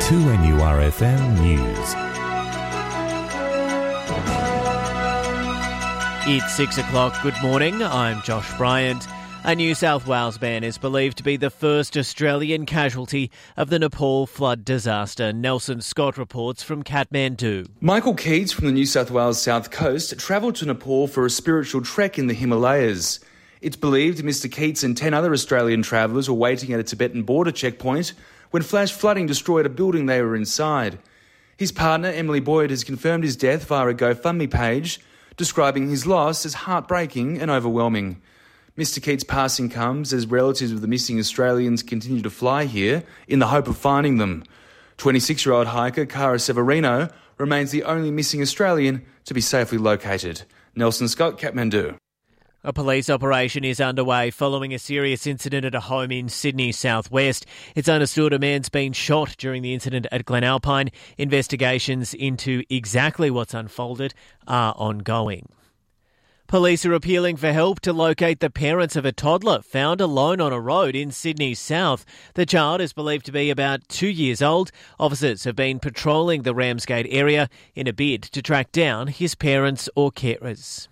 2NURFM News. It's 6 o'clock. Good morning. I'm Josh Bryant. A New South Wales man is believed to be the first Australian casualty of the Nepal flood disaster. Nelson Scott reports from Kathmandu. Michael Keats from the New South Wales South Coast travelled to Nepal for a spiritual trek in the Himalayas. It's believed Mr Keats and 10 other Australian travellers were waiting at a Tibetan border checkpoint when flash flooding destroyed a building they were inside. His partner, Emily Boyd, has confirmed his death via a GoFundMe page, describing his loss as heartbreaking and overwhelming. Mr Keats' passing comes as relatives of the missing Australians continue to fly here in the hope of finding them. 26-year-old hiker Cara Severino remains the only missing Australian to be safely located. Nelson Scott, Kathmandu. A police operation is underway following a serious incident at a home in Sydney southwest. It's understood a man's been shot during the incident at Glenalpine. Investigations into exactly what's unfolded are ongoing. Police are appealing for help to locate the parents of a toddler found alone on a road in Sydney South. The child is believed to be about 2 years old. Officers have been patrolling the Ramsgate area in a bid to track down his parents or carers.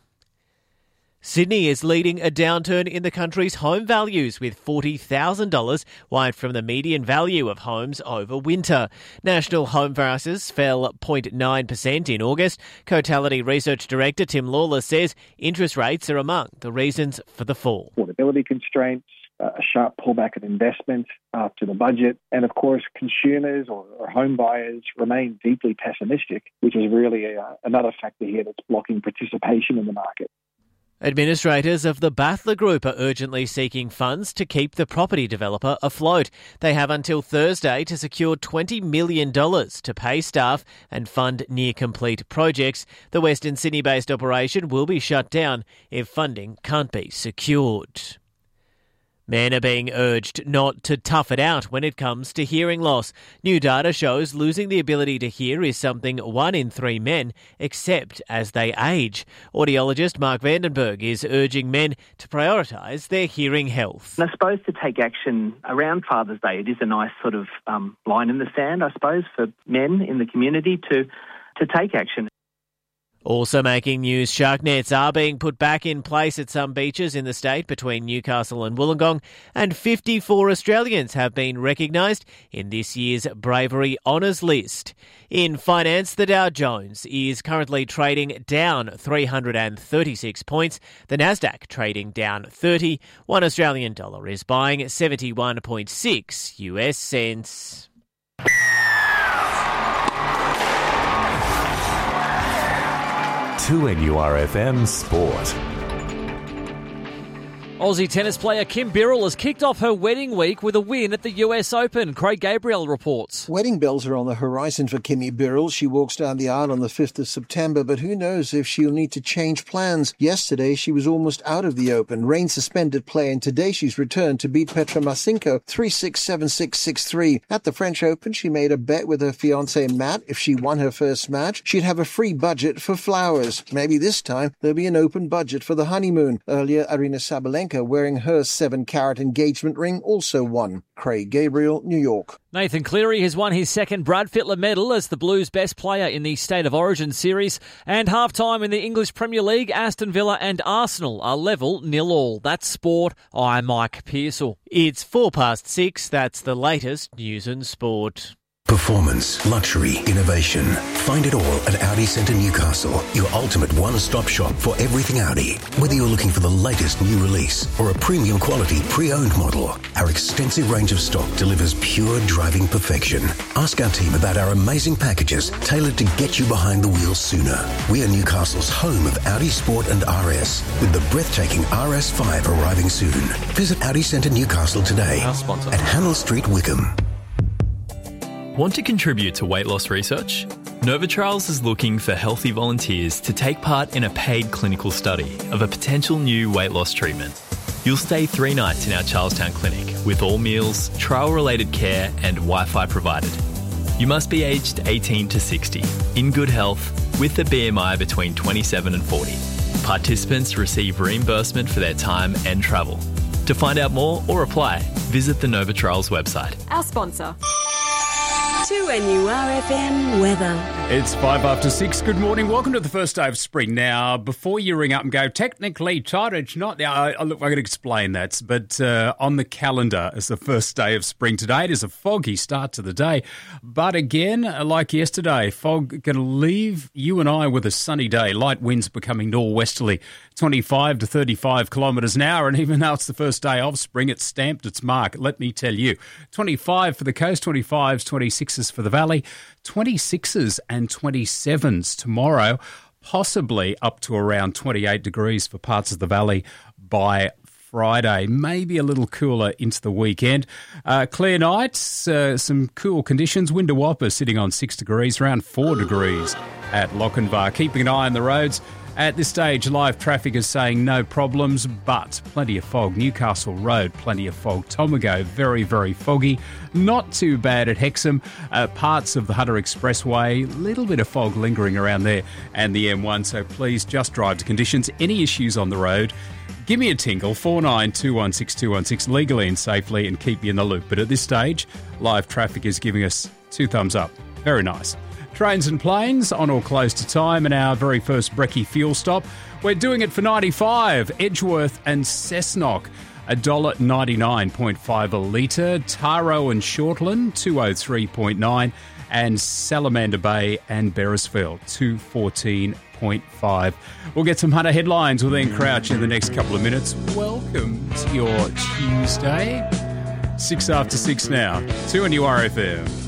Sydney is leading a downturn in the country's home values, with $40,000 wiped from the median value of homes over winter. National home prices fell 0.9% in August. Cotality Research Director Tim Lawless says interest rates are among the reasons for the fall. Affordability constraints, a sharp pullback in investment after the budget, and of course consumers or home buyers remain deeply pessimistic, which is really another factor here that's blocking participation in the market. Administrators of the Battler Group are urgently seeking funds to keep the property developer afloat. They have until Thursday to secure $20 million to pay staff and fund near-complete projects. The Western Sydney-based operation will be shut down if funding can't be secured. Men are being urged not to tough it out when it comes to hearing loss. New data shows losing the ability to hear is something 1 in 3 men accept as they age. Audiologist Mark Vandenberg is urging men to prioritise their hearing health. I suppose to take action around Father's Day, it is a nice sort of line in the sand, I suppose, for men in the community to take action. Also making news, shark nets are being put back in place at some beaches in the state between Newcastle and Wollongong, and 54 Australians have been recognised in this year's Bravery Honours list. In finance, the Dow Jones is currently trading down 336 points, the Nasdaq trading down 30, $1 Australian dollar is buying 71.6 US cents. To NURFM Sport. Aussie tennis player Kim Birrell has kicked off her wedding week with a win at the US Open. Craig Gabriel reports. Wedding bells are on the horizon for Kimmy Birrell. She walks down the aisle on the 5th of September, but who knows if she'll need to change plans. Yesterday, she was almost out of the Open. Rain suspended play, and today she's returned to beat Petra Marcinko 3-6, 7-6, 6-3. At the French Open, she made a bet with her fiancé Matt. If she won her first match, she'd have a free budget for flowers. Maybe this time, there'll be an open budget for the honeymoon. Earlier, Aryna Sabalenka, wearing her 7-carat engagement ring, also won. Craig Gabriel, New York. Nathan Cleary has won his second Brad Fittler medal as the Blues' best player in the State of Origin series. And half-time in the English Premier League, Aston Villa and Arsenal are level 0-0. That's sport. I'm Mike Pearsall. It's 6:04. That's the latest news and sport. Performance, luxury, innovation. Find it all at Audi Centre Newcastle, your ultimate one-stop shop for everything Audi. Whether you're looking for the latest new release or a premium quality pre-owned model, our extensive range of stock delivers pure driving perfection. Ask our team about our amazing packages tailored to get you behind the wheel sooner. We are Newcastle's home of Audi Sport and RS, with the breathtaking RS5 arriving soon. Visit Audi Centre Newcastle today at Hannell Street, Wickham. Want to contribute to weight loss research? Novitrials is looking for healthy volunteers to take part in a paid clinical study of a potential new weight loss treatment. You'll stay 3 nights in our Charlestown clinic with all meals, trial-related care and Wi-Fi provided. You must be aged 18 to 60, in good health, with a BMI between 27 and 40. Participants receive reimbursement for their time and travel. To find out more or apply, visit the Novitrials website. Our sponsor. 2NURFM weather. It's 5 after 6. Good morning. Welcome to the first day of spring. Now, before you ring up and go, technically, Todd, it's not. Now, look, I'm going to explain that. But on the calendar is the first day of spring today. It is a foggy start to the day. But again, like yesterday, fog going to leave you and I with a sunny day. Light winds becoming norwesterly, 25 to 35 kilometres an hour. And even though it's the first day of spring, it's stamped its mark. Let me tell you, 25 for the coast, 25s, 26s for the valley, 26s and 27s tomorrow, possibly up to around 28 degrees for parts of the valley by Friday. Maybe a little cooler into the weekend. Clear nights, some cool conditions. Windawappa sitting on 6 degrees, around 4 degrees at Lochinvar. Keeping an eye on the roads. At this stage, live traffic is saying no problems, but plenty of fog. Newcastle Road, plenty of fog. Tomago, very, very foggy. Not too bad at Hexham. Parts of the Hunter Expressway, little bit of fog lingering around there, and the M1, so please just drive to conditions. Any issues on the road, give me a tinkle, 49216216, legally and safely, and keep you in the loop. But at this stage, live traffic is giving us 2 thumbs up. Very nice. Trains and planes on or close to time, and our very first brekkie fuel stop. We're doing it for 95. Edgeworth and Cessnock, $1.99.5 a litre. Taro and Shortland, 203.9. And Salamander Bay and Beresfield, 214.5. We'll get some Hunter headlines with Ian Crouch in the next couple of minutes. Welcome to your Tuesday. 6 after 6 now. 2NURFM.